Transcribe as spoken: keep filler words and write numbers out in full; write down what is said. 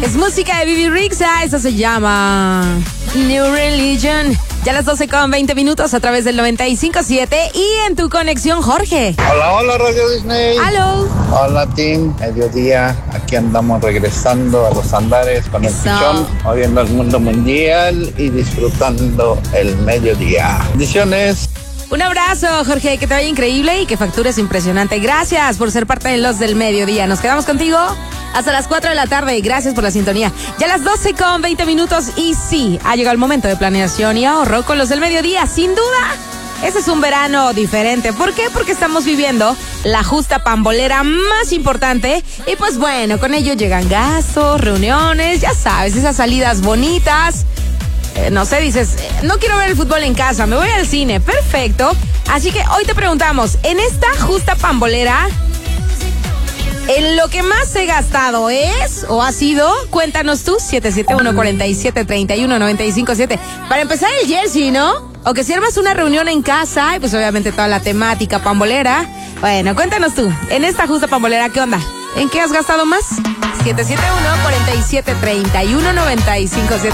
Es música de Bibi Rexha, eso se llama New Religion. Ya a las doce con veinte minutos a través del noventa y cinco punto siete y en tu conexión, Jorge. Hola, hola, Radio Disney. Hello. Hola, team. Mediodía. Aquí andamos regresando a los andares con el Eso. pichón, oyendo el mundo mundial y disfrutando el mediodía. Bendiciones. Un abrazo, Jorge, que te vaya increíble y que factures impresionante. Gracias por ser parte de los del mediodía. Nos quedamos contigo hasta las cuatro de la tarde. Gracias por la sintonía. Ya a las doce con veinte minutos y sí, ha llegado el momento de planeación y ahorro con los del mediodía. Sin duda, ese es un verano diferente. ¿Por qué? Porque estamos viviendo la justa pambolera más importante y pues bueno, con ello llegan gastos, reuniones, ya sabes, esas salidas bonitas. Eh, no sé, dices, eh, no quiero ver el fútbol en casa, me voy al cine. Perfecto. Así que hoy te preguntamos, en esta justa pambolera, ¿en lo que más he gastado es o ha sido? Cuéntanos tú, siete siete uno, cuatro siete, tres uno, nueve cinco siete. Para empezar el jersey, ¿no? O que si armas una reunión en casa, y pues obviamente toda la temática pambolera. Bueno, cuéntanos tú, en esta justa pambolera, ¿qué onda? ¿En qué has gastado más? siete siete uno, cuatro siete, tres uno, nueve cinco siete.